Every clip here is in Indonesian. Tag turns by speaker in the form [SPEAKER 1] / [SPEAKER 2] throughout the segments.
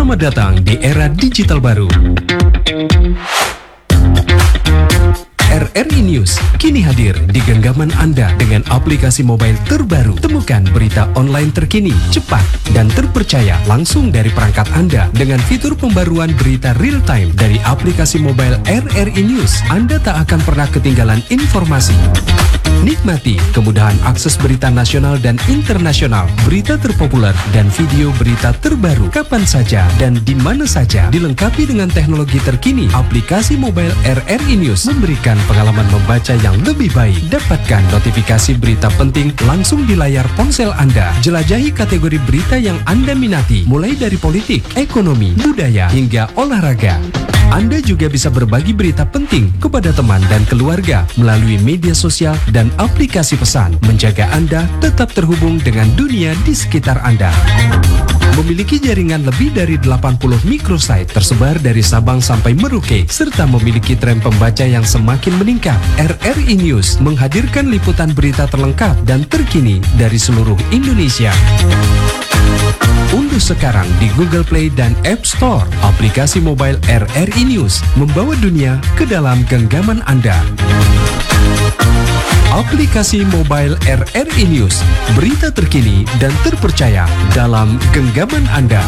[SPEAKER 1] Selamat datang di era digital baru. RRI News kini hadir di genggaman Anda dengan aplikasi mobile terbaru. Temukan berita online terkini, cepat, dan terpercaya langsung dari perangkat Anda dengan fitur pembaruan berita real time dari aplikasi mobile RRI News. Anda tak akan pernah ketinggalan informasi. Nikmati kemudahan akses berita nasional dan internasional, berita terpopuler, dan video berita terbaru kapan saja dan di mana saja. Dilengkapi dengan teknologi terkini, aplikasi mobile RRI News memberikan pengalaman membaca yang lebih baik. Dapatkan notifikasi berita penting langsung di layar ponsel Anda. Jelajahi kategori berita yang Anda minati, mulai dari politik, ekonomi, budaya, hingga olahraga. Anda juga bisa berbagi berita penting kepada teman dan keluarga melalui media sosial dan aplikasi pesan, menjaga Anda tetap terhubung dengan dunia di sekitar Anda. Memiliki jaringan lebih dari 80 microsite tersebar dari Sabang sampai Merauke, serta memiliki tren pembaca yang semakin meningkat. RRI News menghadirkan liputan berita terlengkap dan terkini dari seluruh Indonesia. Unduh sekarang di Google Play dan App Store aplikasi mobile RRI News, membawa dunia ke dalam genggaman Anda. Aplikasi mobile RRI News, berita terkini dan terpercaya dalam genggaman Anda.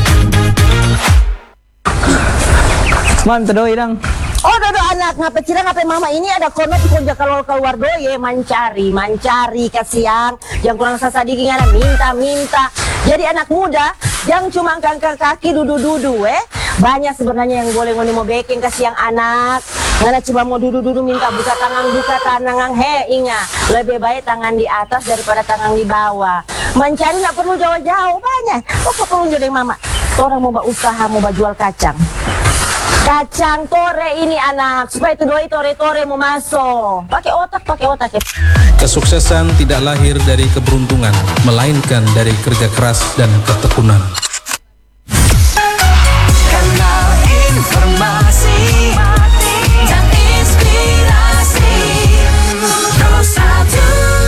[SPEAKER 2] Mantap doi dong.
[SPEAKER 3] Oh, dodo anak, ngapa cira ngapa mama ini ada kono konja kalau keluar doye mancari kasihan, yang kurang sasadiki ngana minta. Jadi anak muda yang cuma angkat kaki dudu banyak sebenarnya yang boleh ngoni mau baking kasihan anak. Ngana cuma mau dudu minta buka tangan inga lebih baik tangan di atas daripada tangan di bawah. Mencari nggak perlu jauh-jauh banyak. Apa perlu jadi mama? Orang mau usaha mau jual kacang tore ini anak supaya itu doi tore mau masuk pakai otak.
[SPEAKER 4] Kesuksesan tidak lahir dari keberuntungan, melainkan dari kerja keras dan ketekunan.
[SPEAKER 5] Kanal informasi dan inspirasi Terus Satu.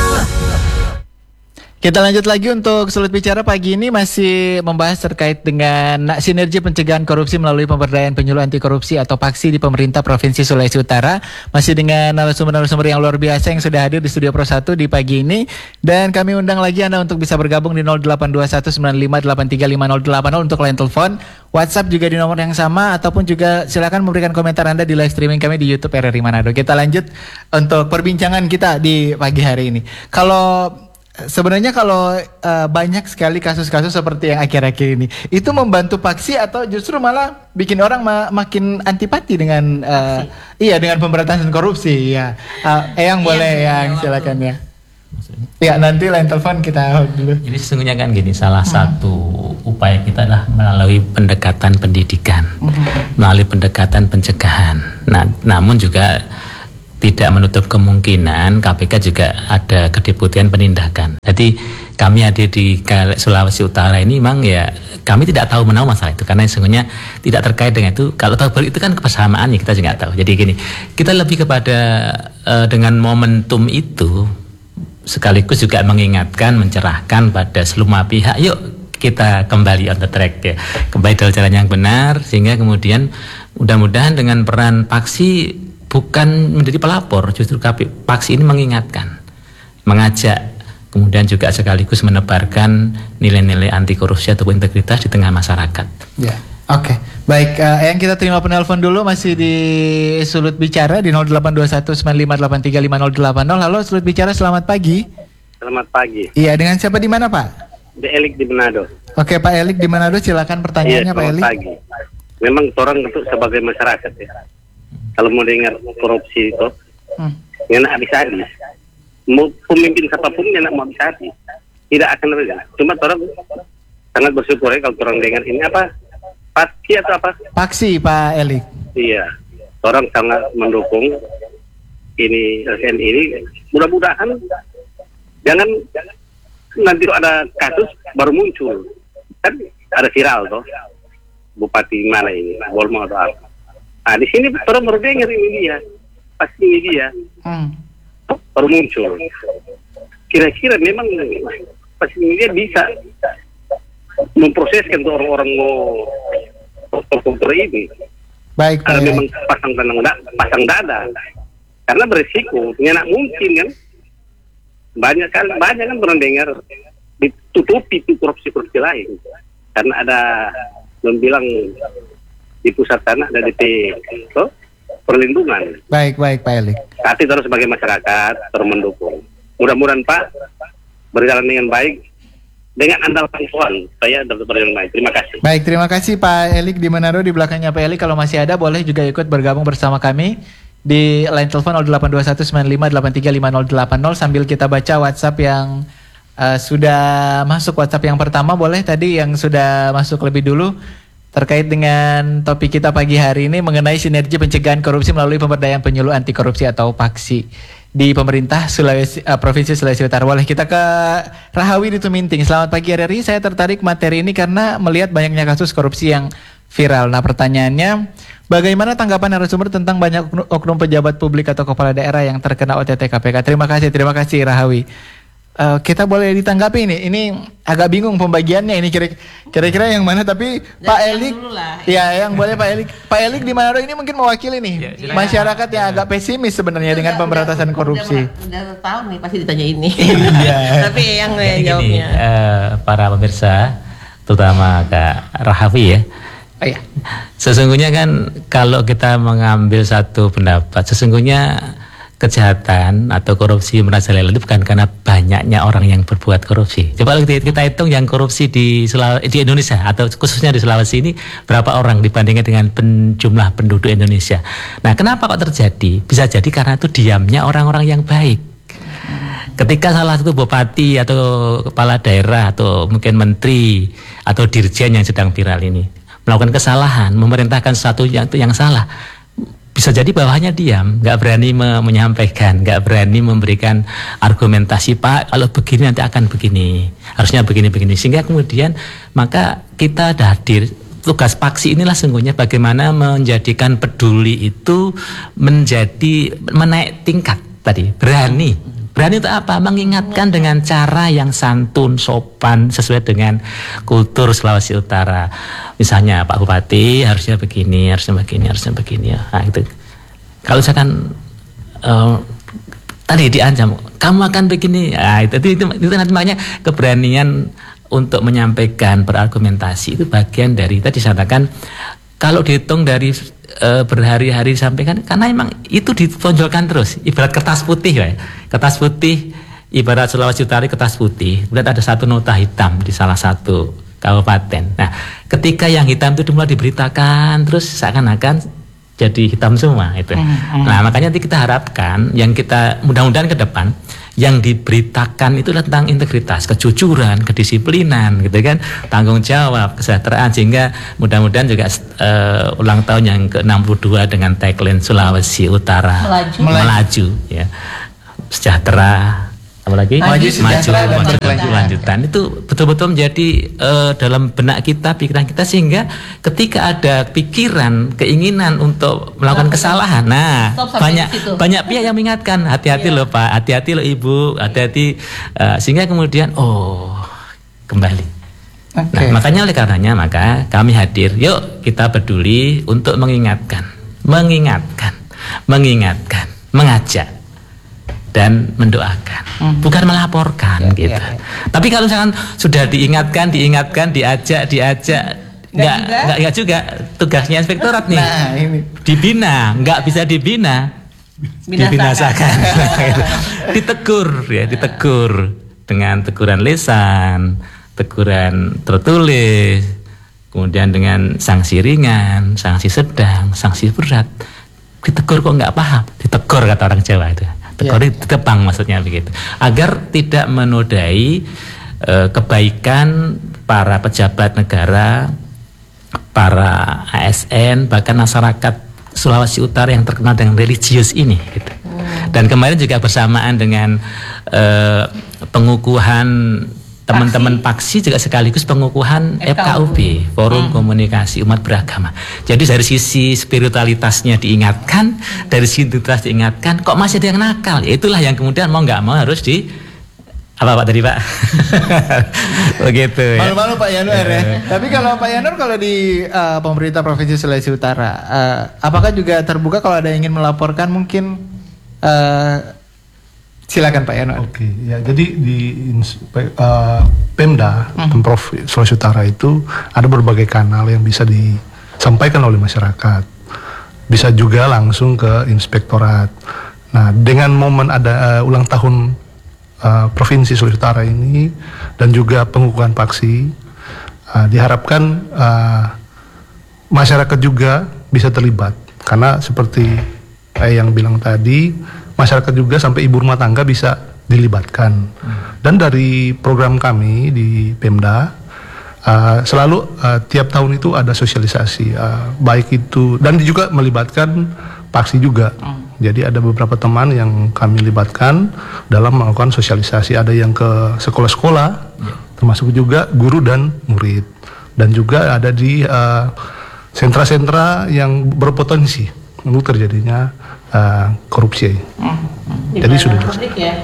[SPEAKER 2] Kita lanjut lagi untuk Sulit Bicara pagi ini masih membahas terkait dengan sinergi pencegahan korupsi melalui pemberdayaan penyuluh anti korupsi atau PAKSI di pemerintah Provinsi Sulawesi Utara. Masih dengan narasumber-narasumber yang luar biasa yang sudah hadir di Studio Pro 1 di pagi ini. Dan kami undang lagi Anda untuk bisa bergabung di 082195835080 untuk line telepon. WhatsApp juga di nomor yang sama, ataupun juga silakan memberikan komentar Anda di live streaming kami di YouTube RRI Manado. Kita lanjut untuk perbincangan kita di pagi hari ini. Sebenarnya kalau banyak sekali kasus-kasus seperti yang akhir-akhir ini, itu membantu PAKSI atau justru malah bikin orang makin antipati dengan dengan pemberantasan korupsi ya. Yang boleh yang silakan ya. Ya nanti line telepon kita dulu.
[SPEAKER 6] Jadi sesungguhnya kan gini, salah satu upaya kita adalah melalui pendekatan pendidikan, melalui pendekatan pencegahan. Nah, namun juga tidak menutup kemungkinan KPK juga ada kedeputian penindakan. Jadi kami hadir di Sulawesi Utara ini memang ya kami tidak tahu menahu masalah itu karena sesungguhnya tidak terkait dengan itu. Kalau tahu itu kan kebersamaannya kita juga tahu. Jadi gini, kita lebih kepada dengan momentum itu sekaligus juga mengingatkan, mencerahkan pada semua pihak, yuk kita kembali on the track ya, kembali dalam jalan yang benar, sehingga kemudian mudah-mudahan dengan peran PAKSI bukan menjadi pelapor, justru PAKSI ini mengingatkan, mengajak, kemudian juga sekaligus menebarkan nilai-nilai anti korupsi atau integritas di tengah masyarakat.
[SPEAKER 2] Ya, oke. Baik, yang kita terima penelpon dulu masih di Sulit Bicara di 082195835080. Halo Sulit Bicara, selamat pagi.
[SPEAKER 7] Selamat pagi.
[SPEAKER 2] Iya, dengan siapa di mana Pak?
[SPEAKER 7] Di Elik di Manado.
[SPEAKER 2] Oke Pak Elik di Manado, silakan pertanyaannya Pak Elik.
[SPEAKER 7] Selamat pagi. Memang orang itu sebagai masyarakat ya. Kalau mau dengar korupsi itu, nggak habis-habis. Mau pemimpin siapapun nggak mau habis-habis. Tidak akan reda. Cuma orang sangat bersyukur ya kalau orang dengar ini apa? PAKSI atau apa? PAKSI Pak Elik. Iya. Orang sangat mendukung ini SNI ini. Mudah-mudahan jangan nanti ada kasus baru muncul. Kan ada viral toh. Bupati mana ini? Bolmo atau apa? Nah di sini orang baru dengar ini dia, pasti ini dia, baru muncul. Kira-kira memang pasti ini dia bisa memproseskan tuh orang-orang mau struktur ini.
[SPEAKER 2] Baik,
[SPEAKER 7] Kalau
[SPEAKER 2] Pak
[SPEAKER 7] memang
[SPEAKER 2] Elik.
[SPEAKER 7] pasang dada, karena berisiko, nggak mungkin kan. Banyak kan pernah dengar ditutupi itu korupsi lain, karena ada membilang di pusat tanah ada DP perlindungan.
[SPEAKER 2] Baik, Pak Elik.
[SPEAKER 7] Tapi terus sebagai masyarakat terus mendukung. Mudah-mudahan Pak berjalan dengan baik dengan andalkan Tuhan. Saya dapat berjalan baik. Terima kasih.
[SPEAKER 2] Baik, terima kasih Pak Elik di Manado. Di belakangnya Pak Elik, kalau masih ada boleh juga ikut bergabung bersama kami di line telepon 082195835080 sambil kita baca WhatsApp yang sudah masuk. WhatsApp yang pertama boleh tadi yang sudah masuk lebih dulu terkait dengan topik kita pagi hari ini mengenai sinergi pencegahan korupsi melalui pemberdayaan penyuluh anti korupsi atau PAKSI di pemerintah Provinsi Sulawesi Utara. Boleh kita ke Rahawi di Tuminting. Selamat pagi RRI, saya tertarik materi ini karena melihat banyaknya kasus korupsi yang viral. Nah, pertanyaannya, bagaimana tanggapan narasumber tentang banyak oknum pejabat publik atau kepala daerah yang terkena OTT KPK? Terima kasih Rahawi. Kita boleh ditanggapi ini agak bingung pembagiannya ini kira-kira yang mana, tapi Pak Elik ya yang boleh Pak Elik di Manado ini mungkin mewakili nih masyarakat yang agak pesimis sebenarnya dengan pemberantasan korupsi.
[SPEAKER 8] Udah tahu nih pasti ditanya ini. Tapi yang
[SPEAKER 6] jawabnya para pemirsa terutama Kak Rahawi ya.
[SPEAKER 2] Oh, iya.
[SPEAKER 6] Sesungguhnya kan kalau kita mengambil satu pendapat, sesungguhnya kejahatan atau korupsi merajalela itu bukan karena banyaknya orang yang berbuat korupsi. Coba kita hitung yang korupsi di Indonesia atau khususnya di Sulawesi ini berapa orang dibandingkan dengan jumlah penduduk Indonesia. Nah, kenapa kok terjadi? Bisa jadi karena itu diamnya orang-orang yang baik. Ketika salah satu bupati atau kepala daerah atau mungkin menteri atau dirjen yang sedang viral ini melakukan kesalahan, memerintahkan sesuatu yang salah, bisa jadi bawahnya diam, nggak berani menyampaikan, nggak berani memberikan argumentasi, Pak kalau begini nanti akan begini, harusnya begini-begini, sehingga kemudian maka kita hadir. Tugas PAKSI inilah sungguhnya bagaimana menjadikan peduli itu menjadi menaik tingkat tadi, berani untuk apa? Mengingatkan dengan cara yang santun, sopan, sesuai dengan kultur Sulawesi Utara. Misalnya Pak Bupati harusnya begini, harusnya begini. Nah, itu. Kalau misalkan tadi diancam, kamu akan begini. Nah, itu nanti makanya keberanian untuk menyampaikan berargumentasi itu bagian dari tadi disampaikan. Kalau dihitung dari berhari-hari sampaikan, karena memang itu ditonjolkan terus, ibarat kertas putih ya. Kertas putih, ibarat Sulawesi Utara kertas putih, kemudian ada satu nota hitam di salah satu kabupaten. Nah, ketika yang hitam itu mulai diberitakan, terus seakan-akan jadi hitam semua itu. Nah, makanya nanti kita harapkan yang kita mudah-mudahan ke depan yang diberitakan itu tentang integritas, kejujuran, kedisiplinan, gitu kan, tanggung jawab, kesejahteraan, sehingga mudah-mudahan juga ulang tahun yang ke-62 dengan tagline Sulawesi Utara melaju ya, sejahtera, apalagi maju, kelanjutan. Itu betul-betul menjadi dalam benak kita, pikiran kita, sehingga ketika ada pikiran, keinginan untuk melakukan kesalahan, nah banyak pihak yang mengingatkan, hati-hati loh Pak, hati-hati loh Ibu, hati-hati, sehingga kemudian kembali. Nah, makanya oleh karenanya maka kami hadir, yuk kita peduli untuk mengingatkan, mengajak dan mendoakan, bukan melaporkan gitu. Tapi kalau misalkan sudah diingatkan, diajak, nggak juga tugasnya inspektorat nih.
[SPEAKER 2] Nah, ini
[SPEAKER 6] dibina, nggak bisa dibinasakan. Ditegur dengan teguran lisan, teguran tertulis, kemudian dengan sanksi ringan, sanksi sedang, sanksi berat. Ditegur kok nggak paham, ditegur kata orang Jawa itu. Ditebang maksudnya begitu, agar tidak menodai kebaikan para pejabat negara, para ASN, bahkan masyarakat Sulawesi Utara yang terkenal dengan religius ini gitu. Dan kemarin juga bersamaan dengan pengukuhan teman-teman PAKSI juga sekaligus pengukuhan FKUB, Forum Komunikasi Umat Beragama. Jadi dari sisi spiritualitasnya diingatkan, dari sisi spiritualitas diingatkan, kok masih ada yang nakal? Ya itulah yang kemudian mau nggak mau harus Apa Pak tadi Pak? Begitu ya.
[SPEAKER 2] Malu-malu Pak Yanuar ya. Tapi kalau Pak Yanuar kalau di pemerintah Provinsi Sulawesi Utara, apakah juga terbuka kalau ada yang ingin melaporkan mungkin silakan Pak Yanuar.
[SPEAKER 9] Oke, ya jadi di Pemda, Pemprov Sulawesi Utara itu ada berbagai kanal yang bisa disampaikan oleh masyarakat. Bisa juga langsung ke inspektorat. Nah, dengan momen ada ulang tahun Provinsi Sulawesi Utara ini dan juga pengukuhan paksi, diharapkan masyarakat juga bisa terlibat karena seperti yang bilang tadi, masyarakat juga sampai ibu rumah tangga bisa dilibatkan. Dan dari program kami di Pemda selalu tiap tahun itu ada sosialisasi, baik itu dan juga melibatkan paksi juga. Jadi ada beberapa teman yang kami libatkan dalam melakukan sosialisasi. Ada yang ke sekolah-sekolah, termasuk juga guru dan murid. Dan juga ada di sentra-sentra yang berpotensi untuk terjadinya korupsi. Jadi sudah.
[SPEAKER 8] Publik ya,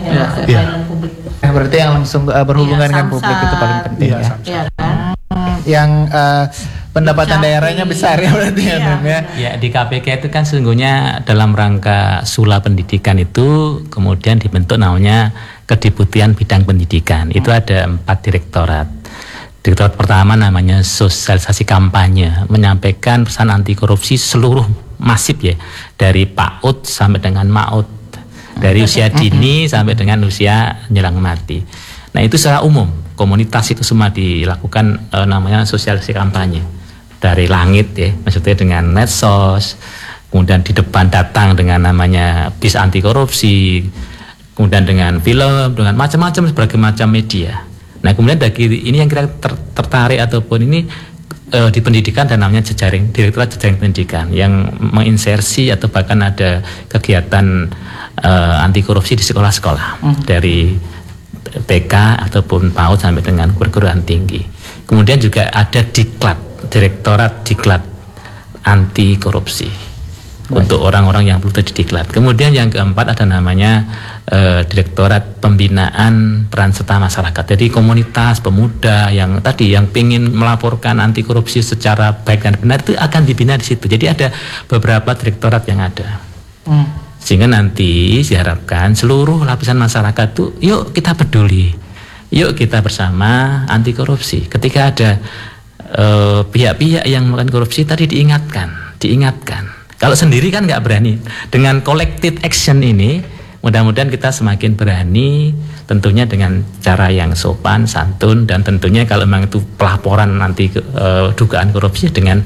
[SPEAKER 2] Berarti yang langsung berhubungan dengan publik itu paling penting ya.
[SPEAKER 8] Iya kan?
[SPEAKER 2] Yang pendapatan daerahnya besar ya berarti ya.
[SPEAKER 6] Ya di KPK itu kan sesungguhnya dalam rangka sula pendidikan itu kemudian dibentuk namanya Kedeputian Bidang Pendidikan. Itu ada 4 direktorat. Direktorat pertama namanya sosialisasi kampanye, menyampaikan pesan anti korupsi seluruh masif ya, dari PAUD sampai dengan MAUD, dari usia dini sampai dengan usia menjelang mati. Nah itu secara umum komunitas itu semua dilakukan namanya sosialisasi kampanye dari langit ya, maksudnya dengan medsos, kemudian di depan datang dengan namanya bis anti korupsi, kemudian dengan film, dengan macam-macam berbagai macam media. Nah kemudian dari ini yang kita tertarik ataupun ini di pendidikan dan namanya jejaring, Direktorat Jejaring Pendidikan yang menginsersi atau bahkan ada kegiatan anti korupsi di sekolah-sekolah dari TK ataupun PAUD sampai dengan perguruan tinggi. Kemudian juga ada Diklat, Direktorat Diklat anti korupsi untuk orang-orang yang perlu didiklat. Kemudian yang keempat ada namanya Direktorat Pembinaan Peran Serta Masyarakat. Jadi komunitas pemuda yang tadi yang ingin melaporkan anti korupsi secara baik dan benar itu akan dibina di situ. Jadi ada beberapa direktorat yang ada. Sehingga nanti diharapkan seluruh lapisan masyarakat tuh yuk kita peduli. Yuk kita bersama anti korupsi. Ketika ada pihak-pihak yang melakukan korupsi tadi diingatkan. Kalau sendiri kan nggak berani. Dengan collective action ini mudah-mudahan kita semakin berani, tentunya dengan cara yang sopan, santun, dan tentunya kalau memang itu pelaporan nanti dugaan korupsi dengan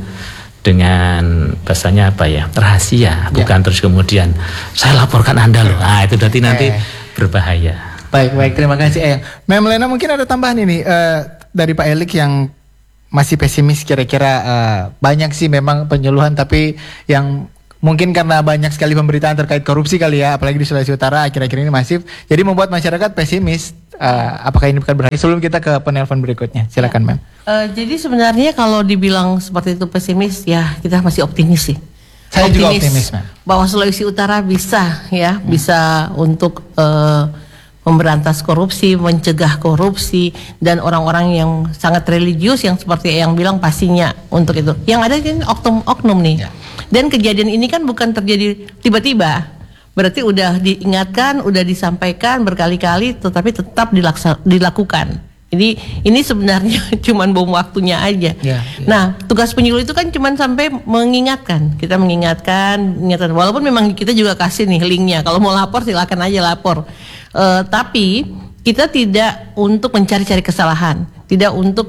[SPEAKER 6] bahasanya apa ya, rahasia, bukan terus kemudian saya laporkan Anda loh. Nah itu berarti nanti berbahaya.
[SPEAKER 2] Baik, terima kasih Eyang. Mem Lena mungkin ada tambahan ini dari Pak Elik yang masih pesimis kira-kira banyak sih memang penyuluhan tapi yang mungkin karena banyak sekali pemberitaan terkait korupsi kali ya, apalagi di Sulawesi Utara akhir-akhir ini masif, jadi membuat masyarakat pesimis. Apakah ini bukan berarti? Sebelum kita ke penelpon berikutnya, silakan Mem.
[SPEAKER 8] Jadi sebenarnya kalau dibilang seperti itu pesimis, ya kita masih optimis sih.
[SPEAKER 2] Saya juga optimis, Mem.
[SPEAKER 8] Bahwa Sulawesi Utara bisa bisa untuk memberantas korupsi, mencegah korupsi, dan orang-orang yang sangat religius yang seperti yang bilang pastinya untuk itu. Yang ada kan oknum nih. Dan kejadian ini kan bukan terjadi tiba-tiba. Berarti udah diingatkan, udah disampaikan berkali-kali, tetapi tetap dilakukan. Jadi ini sebenarnya cuman bom waktunya aja. Nah, tugas penyuluh itu kan cuman sampai mengingatkan. Kita mengingatkan. Walaupun memang kita juga kasih nih linknya. Kalau mau lapor silakan aja lapor. Tapi kita tidak untuk mencari-cari kesalahan, tidak untuk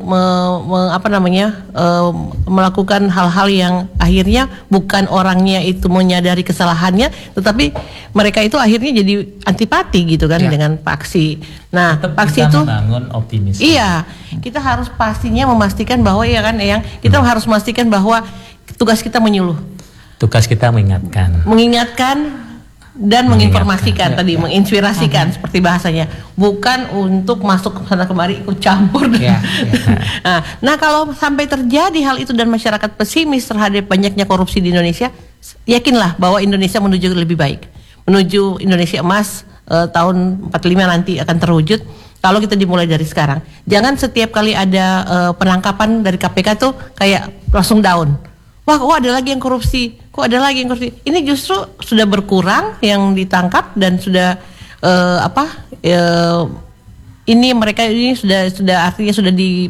[SPEAKER 8] melakukan hal-hal yang akhirnya bukan orangnya itu menyadari kesalahannya, tetapi mereka itu akhirnya jadi antipati gitu kan dengan paksi. Nah, paksi itu
[SPEAKER 6] membangun optimisme.
[SPEAKER 8] Iya, kita harus pastinya memastikan bahwa kita harus memastikan bahwa tugas kita menyuluh.
[SPEAKER 6] Tugas kita mengingatkan
[SPEAKER 8] dan menginformasikan tadi, menginspirasikan seperti bahasanya, bukan untuk masuk sana kemari ikut campur. Nah, kalau sampai terjadi hal itu dan masyarakat pesimis terhadap banyaknya korupsi di Indonesia, yakinlah bahwa Indonesia menuju lebih baik, menuju Indonesia emas tahun 45 nanti akan terwujud. Kalau kita dimulai dari sekarang, jangan setiap kali ada penangkapan dari KPK tuh kayak langsung down. Wah, kok ada lagi yang korupsi? Kok ada lagi yang korupsi? Ini justru sudah berkurang yang ditangkap dan sudah ini mereka ini sudah artinya sudah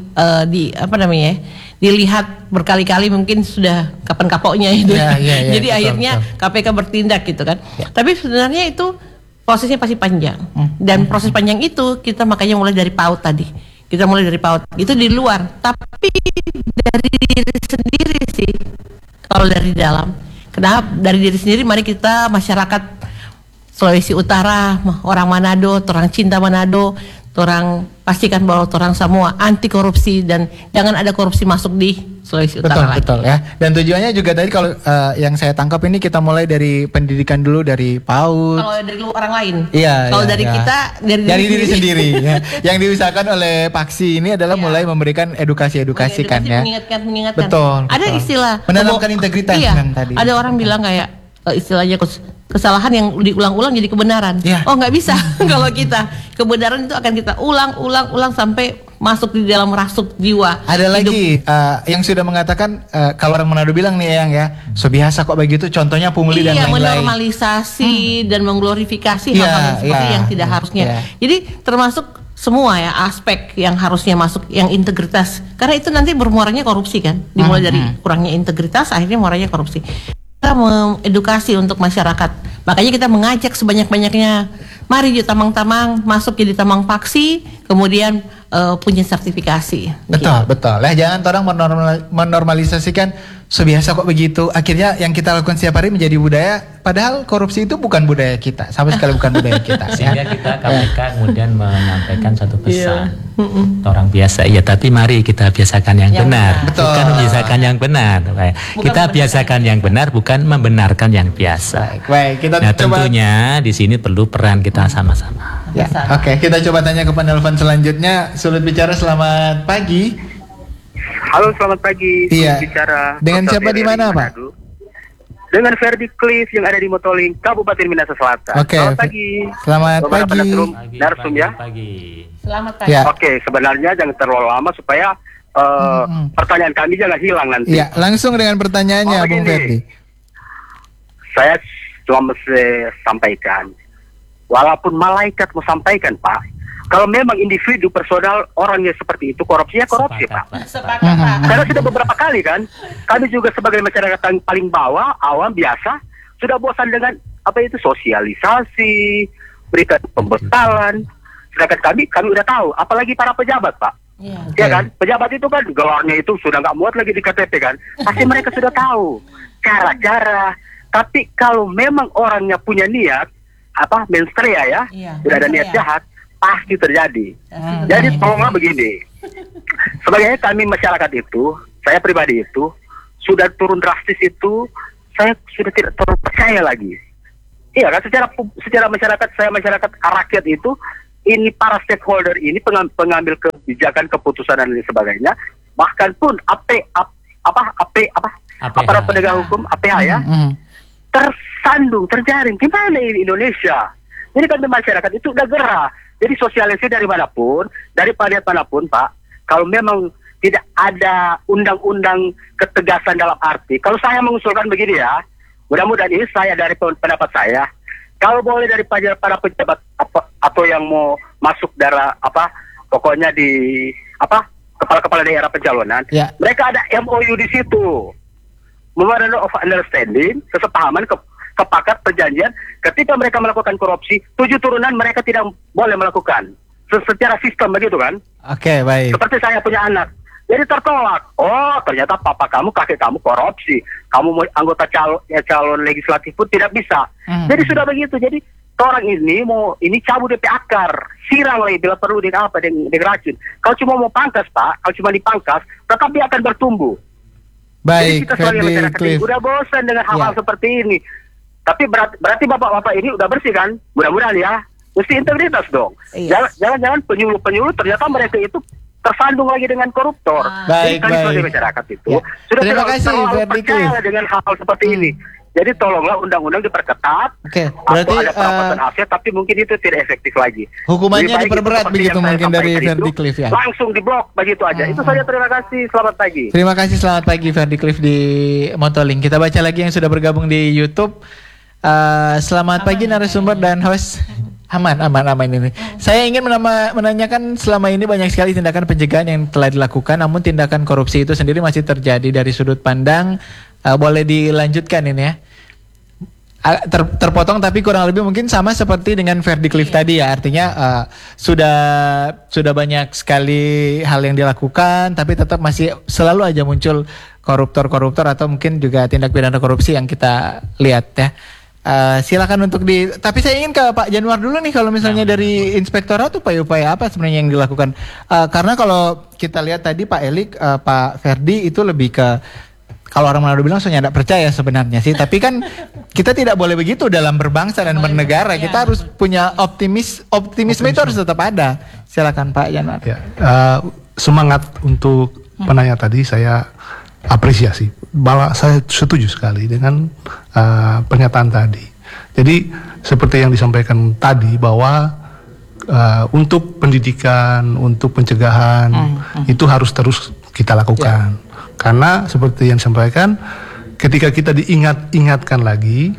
[SPEAKER 8] dilihat berkali-kali, mungkin sudah kapan kapoknya itu. Jadi
[SPEAKER 2] betul,
[SPEAKER 8] akhirnya KPK bertindak gitu kan. Tapi sebenarnya itu prosesnya pasti panjang. Dan proses panjang itu kita makanya mulai dari PAUD tadi. Kita mulai dari PAUD. Itu di luar, tapi dari diri sendiri sih. Kalau dari dalam. Kenapa? Dari diri sendiri, mari kita masyarakat Sulawesi Utara, orang Manado, orang cinta Manado, orang pastikan bahwa orang semua anti korupsi dan jangan ada korupsi masuk di Sulawesi Utara.
[SPEAKER 2] Betul ya. Dan tujuannya juga tadi kalau yang saya tangkap ini kita mulai dari pendidikan dulu, dari PAUD.
[SPEAKER 8] Kalau dari orang lain.
[SPEAKER 2] Iya.
[SPEAKER 8] Kalau dari kita
[SPEAKER 2] dari diri sendiri. Ya. Yang diusahakan oleh Paksi ini adalah mulai memberikan edukasi kan ya.
[SPEAKER 8] Mengingatkan.
[SPEAKER 2] Betul.
[SPEAKER 8] Ada istilah
[SPEAKER 2] menanamkan integritas kan tadi.
[SPEAKER 8] Ada orang bilang kayak istilahnya kesalahan yang diulang-ulang jadi kebenaran. Oh, nggak bisa. Kalau kita kebenaran itu akan kita ulang sampai masuk di dalam rasuk jiwa.
[SPEAKER 2] Ada lagi yang sudah mengatakan kalau orang Manado bilang nih Eyang ya, so biasa kok begitu. Contohnya pungli dan lain-lain.
[SPEAKER 8] Menormalisasi dan mengglorifikasi hal-hal seperti yang tidak harusnya. Jadi termasuk semua ya aspek yang harusnya masuk, yang integritas. Karena itu nanti bermuaranya korupsi kan. Dimulai dari kurangnya integritas, akhirnya muaranya korupsi. Kita mengedukasi untuk masyarakat, makanya kita mengajak sebanyak-banyaknya, mari yuk tamang-tamang masuk jadi tamang Paksi, kemudian punya sertifikasi.
[SPEAKER 2] Betul. Jangan orang menormalisasikan sebiasa kok begitu. Akhirnya yang kita lakukan setiap hari menjadi budaya, padahal korupsi itu bukan budaya kita, sama sekali bukan budaya kita.
[SPEAKER 6] Sehingga kita KPK kemudian menyampaikan satu pesan. Orang biasa ya, tapi mari kita biasakan yang benar. Bukan membiasakan yang benar. Kita biasakan yang benar, bukan membenarkan yang biasa.
[SPEAKER 2] Baik, kita
[SPEAKER 6] tentunya di sini perlu peran kita sama-sama.
[SPEAKER 2] Oke, kita coba tanya ke penelpon selanjutnya. Sulit bicara, selamat pagi.
[SPEAKER 10] Halo, selamat pagi.
[SPEAKER 2] Iya.
[SPEAKER 10] Bicara
[SPEAKER 2] dengan siapa di mana, Pak?
[SPEAKER 10] Dengan Ferdi Cliff yang ada di Motoling, Kabupaten Minahasa Selatan.
[SPEAKER 2] Oke.
[SPEAKER 10] Selamat pagi.
[SPEAKER 2] Selamat pagi.
[SPEAKER 10] Narsum ya.
[SPEAKER 8] Selamat pagi.
[SPEAKER 2] Ya.
[SPEAKER 10] Oke, sebenarnya jangan terlalu lama supaya pertanyaan kami jangan hilang nanti.
[SPEAKER 2] Iya, langsung dengan pertanyaannya, Bung Ferdi.
[SPEAKER 10] Saya cuma mesti sampaikan, walaupun malaikat mau sampaikan, Pak, kalau memang individu personal orangnya seperti itu, korupsinya korupsi, Pak. Karena sudah beberapa kali kan, kami juga sebagai masyarakat yang paling bawah, awam biasa, sudah bosan dengan sosialisasi, berikan pembekalan. Sedangkan kami udah tahu, apalagi para pejabat, Pak. Ya kan, pejabat itu kan gelarnya itu sudah nggak muat lagi di KTP kan. Pasti mereka sudah tahu cara-cara. Tapi kalau memang orangnya punya niat, menstria ya, sudah ada niat jahat, pasti terjadi. Jadi tolonglah begini, sebagai kami masyarakat itu, saya pribadi itu sudah turun drastis itu, saya sudah tidak terlalu percaya lagi. Iya kan, secara masyarakat, saya masyarakat rakyat itu, ini para stakeholder ini pengambil kebijakan, keputusan dan lain sebagainya, bahkan pun aparat penegak hukum APH ya, tersandung, terjaring. Gimana ini Indonesia? Jadi kan masyarakat itu udah gerah. Jadi sosialisasi dari manapun, dari panitia manapun, Pak, kalau memang tidak ada undang-undang ketegasan dalam arti, kalau saya mengusulkan begini ya, mudah-mudahan ini saya dari pendapat saya, kalau boleh dari para pejabat atau yang mau masuk darah pokoknya di kepala-kepala daerah pencalonan, mereka ada MOU di situ, Memorandum of Understanding, kesepahaman, kepakat perjanjian, ketika mereka melakukan korupsi, 7 turunan mereka tidak boleh melakukan secara sistem begitu kan?
[SPEAKER 2] Oke, baik.
[SPEAKER 10] Seperti saya punya anak, jadi tertolak. Oh, ternyata papa kamu, kakek kamu korupsi, kamu mau anggota calon legislatif pun tidak bisa. Jadi sudah begitu. Jadi orang ini cabut DP akar, sirang lagi bila perlu dengan racun. Kalau cuma mau pangkas, Pak, kalau cuma dipangkas, tetap dia akan bertumbuh.
[SPEAKER 2] Baik,
[SPEAKER 10] jadi kita sebagai masyarakat ini udah bosan dengan hal-hal seperti ini. Tapi berarti bapak-bapak ini udah bersih kan? Mudah-mudahan ya. Mesti integritas dong. Jangan-jangan penyuluh-penyuluh ternyata mereka itu tersandung lagi dengan koruptor.
[SPEAKER 2] Baik.
[SPEAKER 10] Sebagai masyarakat itu sudah terlalu percaya dengan hal-hal seperti ini. Jadi tolonglah undang-undang diperketat.
[SPEAKER 2] Oke,
[SPEAKER 10] Atau
[SPEAKER 2] berarti
[SPEAKER 10] ada perampasan aset, tapi mungkin itu tidak efektif lagi.
[SPEAKER 2] hukumannya
[SPEAKER 10] Lebih baik
[SPEAKER 2] diperberat
[SPEAKER 10] itu seperti
[SPEAKER 2] begitu
[SPEAKER 10] yang saya
[SPEAKER 2] mungkin dari
[SPEAKER 10] sampaikan
[SPEAKER 2] Verdi
[SPEAKER 10] itu,
[SPEAKER 2] Cliff ya.
[SPEAKER 10] Langsung diblok begitu aja. Itu saja, terima kasih. Selamat pagi.
[SPEAKER 2] Terima kasih, selamat pagi Verdi Cliff di Motoling. Kita baca lagi yang sudah bergabung di YouTube. Selamat pagi narasumber dan host. Aman ini. Saya ingin menanyakan, selama ini banyak sekali tindakan pencegahan yang telah dilakukan, namun tindakan korupsi itu sendiri masih terjadi. Dari sudut pandang, boleh dilanjutkan ini ya. Terpotong tapi kurang lebih mungkin sama seperti dengan Verdi Cliff tadi ya, artinya sudah banyak sekali hal yang dilakukan tapi tetap masih selalu aja muncul koruptor atau mungkin juga tindak pidana korupsi yang kita lihat ya. Silakan untuk tapi saya ingin ke Pak Januar dulu nih, kalau misalnya dari inspektorat upaya-upaya apa sebenarnya yang dilakukan, karena kalau kita lihat tadi Pak Elik, Pak Verdi itu lebih ke, kalau orang Manado bilang saya tidak percaya sebenarnya sih, tapi kan kita tidak boleh begitu dalam berbangsa dan bernegara. Kita harus punya optimisme itu harus tetap ada. Silakan Pak Januar.
[SPEAKER 9] Ya, semangat untuk penanya tadi saya apresiasi. Saya setuju sekali dengan pernyataan tadi. Jadi seperti yang disampaikan tadi bahwa untuk pendidikan, untuk pencegahan itu harus terus kita lakukan. Karena seperti yang disampaikan, ketika kita diingatkan lagi,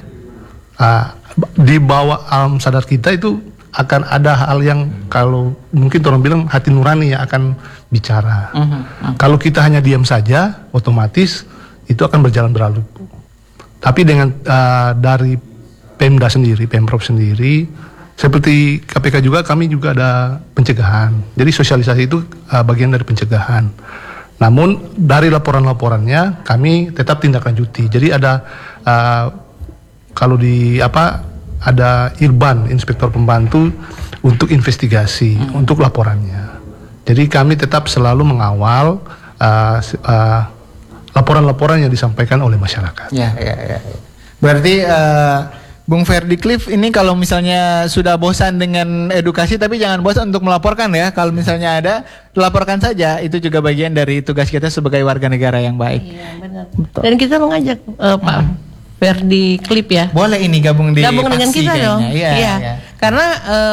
[SPEAKER 9] di bawah alam sadar kita itu akan ada hal yang kalau mungkin orang bilang hati nurani yang akan bicara. Kalau kita hanya diam saja, otomatis itu akan berjalan berlalu. Tapi dengan dari Pemda sendiri, Pemprov sendiri, seperti KPK juga, kami juga ada pencegahan. Jadi sosialisasi itu bagian dari pencegahan. Namun dari laporan-laporannya kami tetap tindak lanjuti. Jadi ada kalau ada Irban, inspektor pembantu untuk investigasi, untuk laporannya. Jadi kami tetap selalu mengawal laporan-laporan yang disampaikan oleh masyarakat.
[SPEAKER 2] Ya. Berarti Bung Verdi Cliff ini kalau misalnya sudah bosan dengan edukasi, tapi jangan bosan untuk melaporkan ya. Kalau misalnya ada, laporkan saja. Itu juga bagian dari tugas kita sebagai warga negara yang baik.
[SPEAKER 8] Iya, benar. Dan kita mengajak Pak Verdi Cliff ya.
[SPEAKER 2] Boleh ini gabung
[SPEAKER 8] dengan kita dong.
[SPEAKER 2] Iya.
[SPEAKER 8] Karena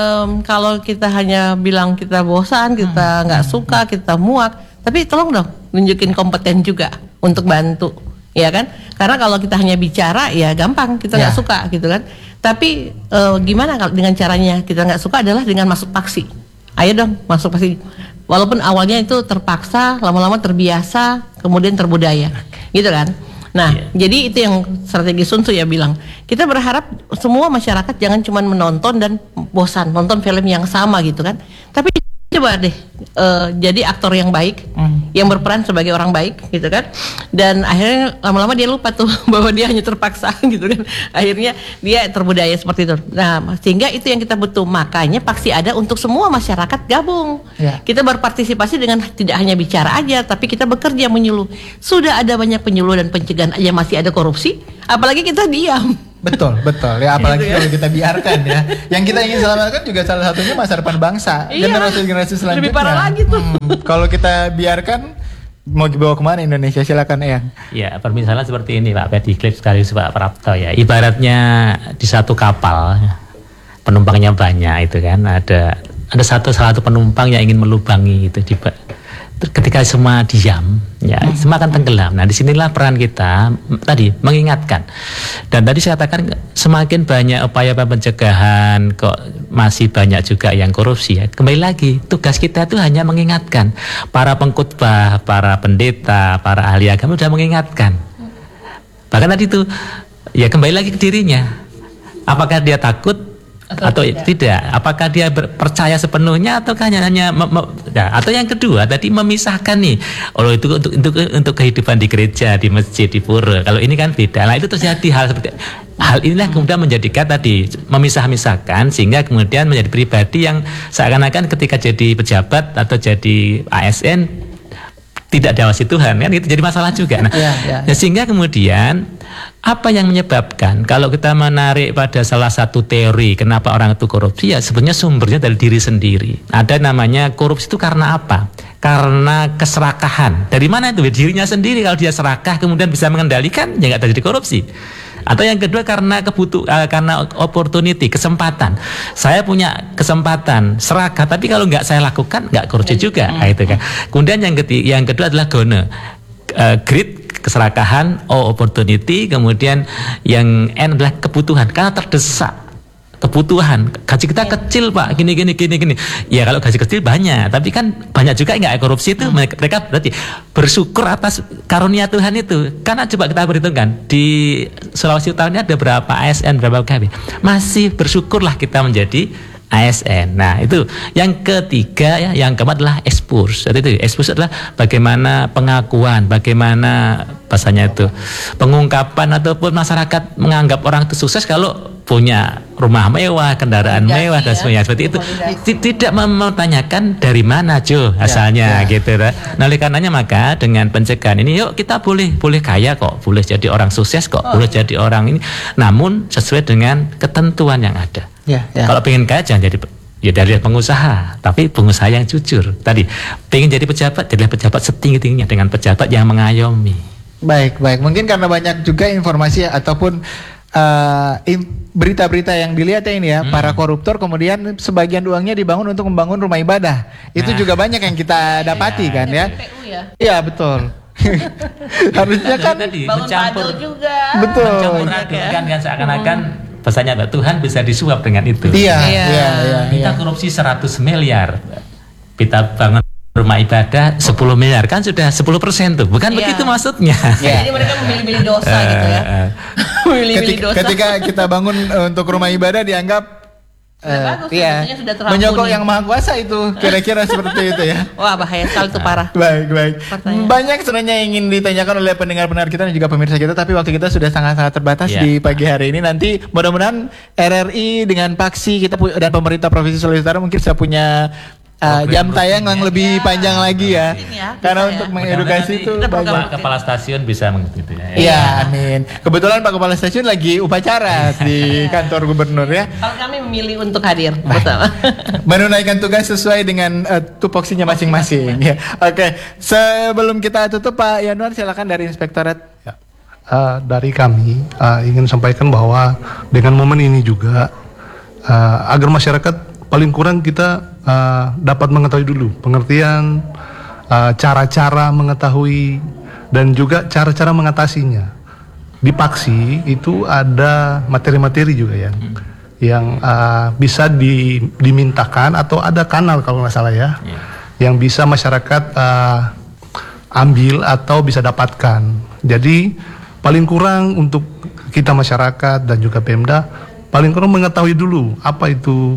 [SPEAKER 8] kalau kita hanya bilang kita bosan, kita nggak suka, kita muak, tapi tolong dong nunjukin kompeten juga untuk bantu. Ya kan, karena kalau kita hanya bicara ya gampang, kita nggak suka gitu kan. Tapi gimana kalau dengan caranya kita nggak suka adalah dengan masuk paksi. Ayo dong masuk paksi. Walaupun awalnya itu terpaksa, lama-lama terbiasa, kemudian terbudaya, gitu kan. Nah, jadi itu yang strategi Sun Tzu ya bilang. Kita berharap semua masyarakat jangan cuma menonton dan bosan nonton film yang sama gitu kan. Tapi coba deh jadi aktor yang baik, yang berperan sebagai orang baik gitu kan. Dan akhirnya lama-lama dia lupa tuh bahwa dia hanya terpaksa gitu kan. Akhirnya dia terbudaya seperti itu. Nah, sehingga itu yang kita butuh. Makanya paksi ada untuk semua masyarakat gabung. Kita berpartisipasi dengan tidak hanya bicara aja, tapi kita bekerja menyuluh. Sudah ada banyak penyuluh dan pencegahan aja masih ada korupsi, apalagi kita diam.
[SPEAKER 2] Betul ya, apalagi
[SPEAKER 8] gitu ya.
[SPEAKER 2] kalau kita biarkan ya. Yang kita ingin selamatkan juga salah satunya masa depan bangsa, generasi selanjutnya.
[SPEAKER 8] Lebih parah lagi tuh.
[SPEAKER 2] Kalau kita biarkan, mau dibawa kemana Indonesia? Silakan Eyang.
[SPEAKER 6] Ya, permisalan seperti ini Pak Verdi Cliff sekaligus Pak Prapto ya. Ibaratnya di satu kapal penumpangnya banyak itu kan, ada salah satu penumpang yang ingin melubangi itu ketika semua diam, ya semua akan tenggelam. Nah, disinilah peran kita tadi mengingatkan. Dan tadi saya katakan semakin banyak upaya pencegahan, kok masih banyak juga yang korupsi. Ya. Kembali lagi, tugas kita itu hanya mengingatkan. Para pengkhotbah, para pendeta, para ahli agama sudah mengingatkan. Bahkan tadi itu, ya kembali lagi ke dirinya. Apakah dia takut? Atau tidak? Apakah dia percaya sepenuhnya atau hanya atau yang kedua tadi memisahkan nih, itu untuk kehidupan di gereja, di masjid, di pura. Kalau ini kan beda. Nah, itu terjadi hal inilah kemudian menjadikan tadi memisah-misahkan sehingga kemudian menjadi pribadi yang seakan-akan ketika jadi pejabat atau jadi ASN tidak diawasi Tuhan, kan itu jadi masalah juga. Nah, sehingga kemudian apa yang menyebabkan kalau kita menarik pada salah satu teori kenapa orang itu korupsi, ya sebenarnya sumbernya dari diri sendiri. Ada namanya korupsi itu karena apa? Karena keserakahan. Dari mana itu? Dirinya sendiri. Kalau dia serakah kemudian bisa mengendalikan, ya nggak terjadi korupsi. Atau yang kedua karena karena opportunity, kesempatan. Saya punya kesempatan seragam, tapi kalau nggak saya lakukan nggak korupsi juga, itu kan. Kemudian yang kedua adalah gone, greed, keserakahan, opportunity, kemudian yang N adalah kebutuhan, karena terdesak. Kebutuhan, gaji kita kecil Pak, gini. Ya kalau gaji kecil banyak, tapi kan banyak juga nggak korupsi itu. Mereka berarti bersyukur atas karunia Tuhan itu. Karena coba kita perhitungkan di Sulawesi Utara ini ada berapa ASN, berapa pegawai, masih bersyukurlah kita menjadi ASN. Nah itu yang ketiga ya, yang keempat adalah expose. Itu expose adalah bagaimana pengakuan, bagaimana bahasanya itu pengungkapan ataupun masyarakat menganggap orang itu sukses kalau punya rumah mewah, kendaraan mewah dan sebagainya seperti itu. Tidak mempertanyakan dari mana asalnya gitu. Nah oleh karenanya maka dengan pencegahan ini yuk kita boleh kaya kok, boleh jadi orang sukses kok, boleh jadi orang ini, namun sesuai dengan ketentuan yang ada. Kalau pengen kaya jangan jadi dari pengusaha, tapi pengusaha yang jujur. Tadi pengen jadi pejabat, jadilah pejabat setinggi-tingginya dengan pejabat yang mengayomi.
[SPEAKER 2] Baik. Mungkin karena banyak juga informasi ataupun berita-berita yang dilihat ya ini ya, para koruptor kemudian sebagian uangnya dibangun untuk membangun rumah ibadah. Itu juga banyak yang kita dapati kan ya. Iya betul. Harusnya kan
[SPEAKER 6] mencampur
[SPEAKER 8] juga.
[SPEAKER 2] Betul.
[SPEAKER 6] Mencampur adukan kan seakan-akan pesannya Tuhan bisa disuap dengan itu.
[SPEAKER 2] Iya.
[SPEAKER 6] Kita korupsi 100 miliar. Kita bangun rumah ibadah 10 miliar kan sudah 10% tuh. Bukan begitu maksudnya.
[SPEAKER 8] Jadi mereka memilih-milih dosa gitu ya.
[SPEAKER 2] Ketika kita bangun untuk rumah ibadah dianggap menyokong yang maha kuasa itu, kira-kira seperti itu ya.
[SPEAKER 8] Wah bahaya sekali itu, parah.
[SPEAKER 2] Baik. Banyak sebenarnya yang ingin ditanyakan oleh pendengar-pendengar kita dan juga pemirsa kita, tapi waktu kita sudah sangat-sangat terbatas di pagi hari ini. Nanti mudah-mudahan RRI dengan Paksi kita dan pemerintah Provinsi Sulawesi Utara mungkin bisa punya jam tayang yang lebih panjang lagi ya, karena untuk mengedukasi itu
[SPEAKER 6] Pak Kepala Stasiun bisa mengikuti ya.
[SPEAKER 2] Iya, amin. Kebetulan Pak Kepala Stasiun lagi upacara di kantor gubernur ya.
[SPEAKER 8] Kalau kami memilih untuk hadir
[SPEAKER 2] menunaikan tugas sesuai dengan tupoksinya masing-masing. Ya. Oke, sebelum kita tutup Pak Yanuar silakan dari Inspektorat.
[SPEAKER 9] Ya. Dari kami ingin sampaikan bahwa dengan momen ini juga agar masyarakat paling kurang kita dapat mengetahui dulu pengertian, cara-cara mengetahui dan juga cara-cara mengatasinya. Di Paksi itu ada materi-materi juga yang bisa dimintakan atau ada kanal kalau nggak salah ya, yang bisa masyarakat ambil atau bisa dapatkan. Jadi paling kurang untuk kita masyarakat dan juga Pemda paling kurang mengetahui dulu apa itu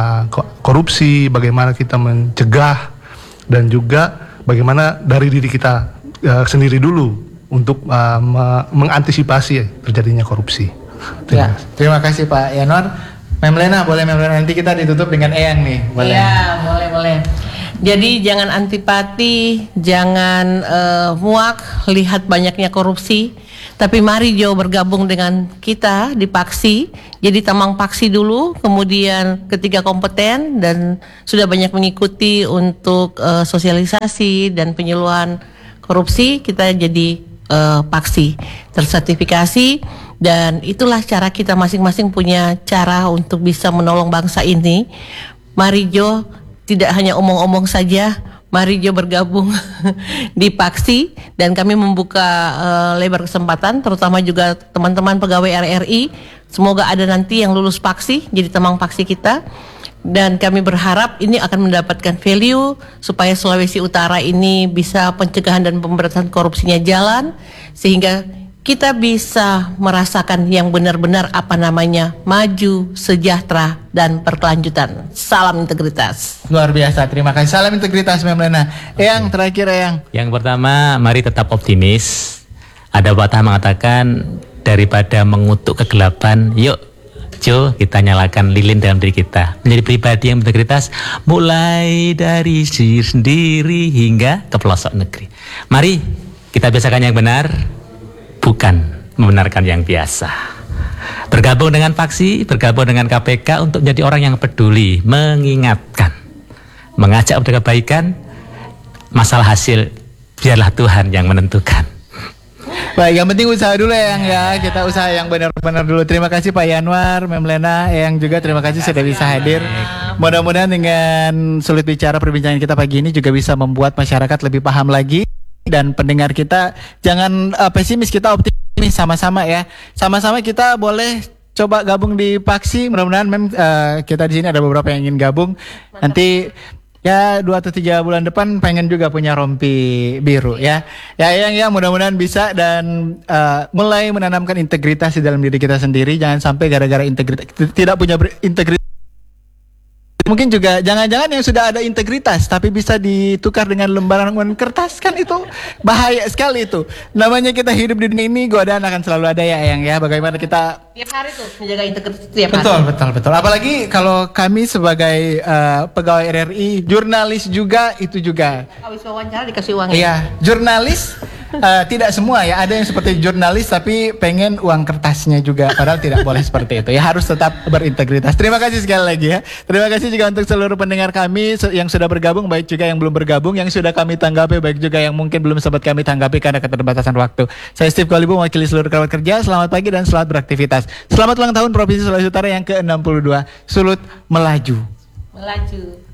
[SPEAKER 9] korupsi, bagaimana kita mencegah, dan juga bagaimana dari diri kita sendiri dulu untuk mengantisipasi terjadinya korupsi.
[SPEAKER 2] Terima kasih Pak Yanuar. Memlena boleh nanti kita ditutup dengan Eyang nih. Boleh.
[SPEAKER 8] Iya, boleh. Jadi jangan antipati, jangan muak lihat banyaknya korupsi. Tapi mari Jo bergabung dengan kita di Paksi. Jadi Tamang Paksi dulu, kemudian ketika kompeten dan sudah banyak mengikuti untuk sosialisasi dan penyuluhan korupsi, kita jadi Paksi tersertifikasi, dan itulah cara kita masing-masing punya cara untuk bisa menolong bangsa ini. Mari Jo, tidak hanya omong-omong saja. Mari Jo bergabung di Paksi, dan kami membuka lebar kesempatan, terutama juga teman-teman pegawai RRI. Semoga ada nanti yang lulus Paksi, jadi Tamang Paksi kita. Dan kami berharap ini akan mendapatkan value supaya Sulawesi Utara ini bisa pencegahan dan pemberantasan korupsinya jalan, sehingga kita bisa merasakan yang benar-benar apa namanya maju, sejahtera, dan berkelanjutan. Salam integritas.
[SPEAKER 2] Luar biasa, terima kasih. Salam integritas Memlena. Eyang, terakhir Eyang.
[SPEAKER 6] Yang pertama, mari tetap optimis. Ada pepatah mengatakan daripada mengutuk kegelapan, yuk Jo, kita nyalakan lilin dalam diri kita. Menjadi pribadi yang berintegritas, mulai dari diri sendiri hingga ke pelosok negeri. Mari kita biasakan yang benar, bukan membenarkan yang biasa. Bergabung dengan Paksi, bergabung dengan KPK untuk menjadi orang yang peduli, mengingatkan, mengajak pada kebaikan. Masalah hasil biarlah Tuhan yang menentukan.
[SPEAKER 2] Baik, yang penting usaha dulu ya. Kita usaha yang benar-benar dulu. Terima kasih Pak Yanwar, Mem Lena, yang juga terima kasih sudah bisa hadir. Mudah-mudahan dengan sulit bicara perbincangan kita pagi ini juga bisa membuat masyarakat lebih paham lagi, dan pendengar kita jangan pesimis, kita optimis sama-sama ya. Sama-sama kita boleh coba gabung di Paksi. Mudah-mudahan kita di sini ada beberapa yang ingin gabung. Nanti ya 2 atau 3 bulan depan pengen juga punya rompi biru ya. Ya mudah-mudahan bisa, dan mulai menanamkan integritas di dalam diri kita sendiri. Jangan sampai gara-gara integritas tidak punya integritas. Mungkin juga jangan-jangan yang sudah ada integritas tapi bisa ditukar dengan lembaran kertas, kan itu bahaya sekali itu. Namanya kita hidup di dunia ini, godaan akan selalu ada ya Eyang ya. Bagaimana kita
[SPEAKER 8] tiap hari tuh menjaga integritas tiap hari.
[SPEAKER 2] Betul. Apalagi kalau kami sebagai pegawai RRI, jurnalis juga itu juga.
[SPEAKER 8] Habis wawancara dikasih uang.
[SPEAKER 2] Iya, jurnalis tidak semua ya. Ada yang seperti jurnalis tapi pengen uang kertasnya juga. Padahal tidak boleh seperti itu. Ya harus tetap berintegritas. Terima kasih sekali lagi ya. Terima kasih juga untuk seluruh pendengar kami yang sudah bergabung, baik juga yang belum bergabung, yang sudah kami tanggapi, baik juga yang mungkin belum sempat kami tanggapi karena keterbatasan waktu. Saya Steve Kolibu mewakili seluruh kerabat kerja. Selamat pagi dan selamat beraktivitas. Selamat ulang tahun Provinsi Sulawesi Utara yang ke-62. Sulut melaju.
[SPEAKER 8] Melaju.